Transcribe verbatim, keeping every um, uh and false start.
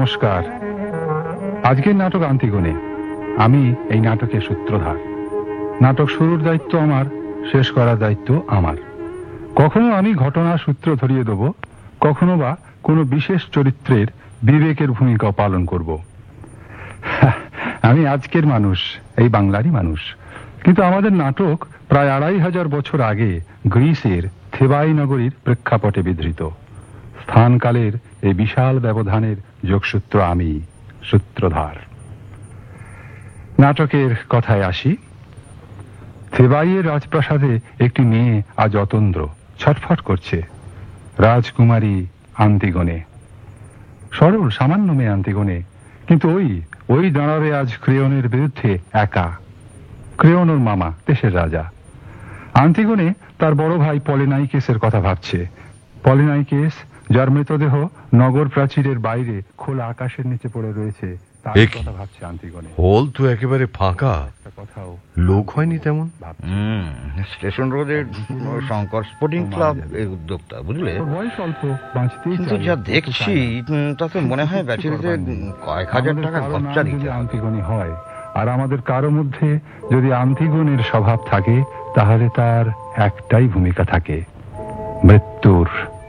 নমস্কার। আজকের নাটক আন্তিগণে। আমি এই নাটকের সূত্রধার। নাটক শুরুর দায়িত্ব আমার, শেষ করার দায়িত্ব আমার। কখনো আমি ঘটনার সূত্র ধরিয়ে দেব, কখনো বা কোনো বিশেষ চরিত্রের বিবেকের ভূমিকা পালন করব। আমি আজকের মানুষ, এই বাংলারই মানুষ, কিন্তু আমাদের নাটক প্রায় আড়াই হাজার বছর আগে গ্রিসের থেবাই নগরীর প্রেক্ষাপটে বিধৃত। স্থানকালের এই বিশাল ব্যবধানের যোগসূত্র আমি, সূত্রধার। নাটকের কথায় আসি। থেবাইয়ের রাজপ্রাসাদে একটি মেয়ে আজ অতন্দ্র, ছটফট করছে। রাজকুমারী আন্তিগণে, সরল সামান্য মেয়ে আন্তিগণে, কিন্তু ওই ওই দাঁড়াবে আজ ক্রেয়নের বিরুদ্ধে একা। ক্রেয়ন ওর মামা, দেশের রাজা। আন্তিগণে তার বড় ভাই পলিনাইকেসের কথা ভাবছে। পলিনাইকেস, যার মৃতদেহ নগর প্রাচীরের বাইরে খোলা আকাশের নিচে পড়ে রয়েছে, তার কথা ভাবছে আন্তিগণে। হল তো একেবারে ফাঁকা, লোক হয়নি তেমন। স্টেশন রোডের শঙ্কর স্পোর্টিং ক্লাব এর উদ্যোক্তা, বুঝলে? বয়স অল্প, বাঁচতেই কিন্তু যা দেখছি তাতে মনে হয় ব্যাচেলরদের কয়েক হাজার টাকা খরচা দিতে আন্তিগণী হয়। আর আমাদের কারো মধ্যে যদি আন্তিগণের স্বভাব থাকে, তাহলে তার একটাই ভূমিকা থাকে, মৃত্যুর।